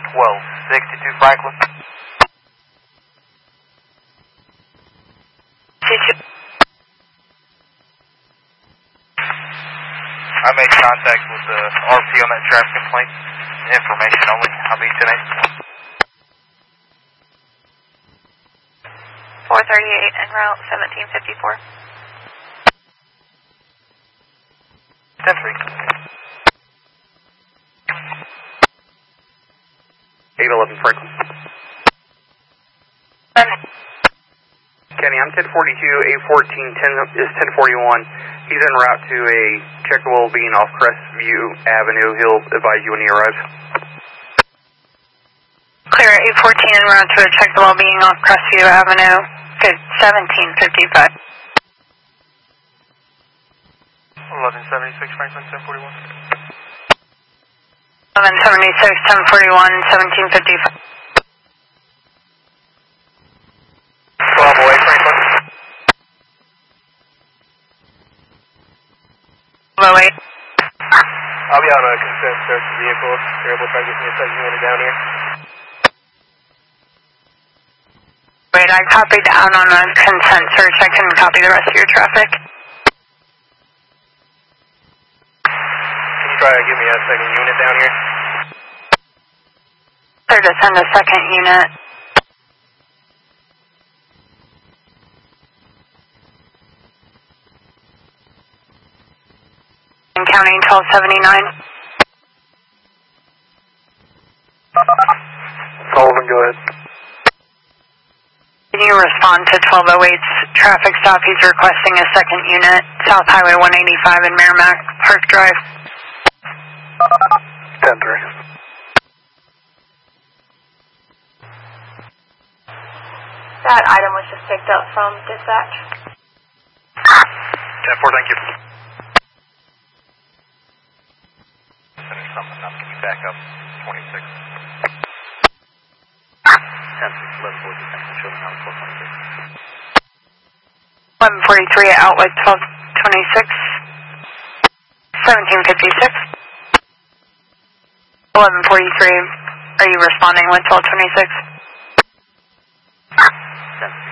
1262 Franklin. I made contact with the RP on that traffic complaint. Information only. I'll be 10-8. 438 en route 1754. 10-3. 811 Franklin. Kenny, I'm 1042, 814, 10 is 1041. He's en route to a checkable being off Crestview Avenue. He'll advise you when he arrives. Clear 814 en route to a checkable being off Crestview Avenue. Good, 1755. 1176 Franklin, 1041. 1176, 1041, 1755. 1208 Franklin. 1208. I'll be on a consent search of the vehicle. If you're able to try to get me a second unit down here. Wait, I copied down on a consent search. I can copy the rest of your traffic. Can you try to give me a second unit down here? Clear to send a second unit. And counting 1279. Sullivan, go ahead. Can you respond to 1208's traffic stop? He's requesting a second unit, South Highway 185 in Merrimack Park Drive. 10-3. That item was just picked up from dispatch. 10-4, thank you. Finish something up. Can you back up 26? 1143 at outlet 1226. 1756. 1143. Are you responding with 1226?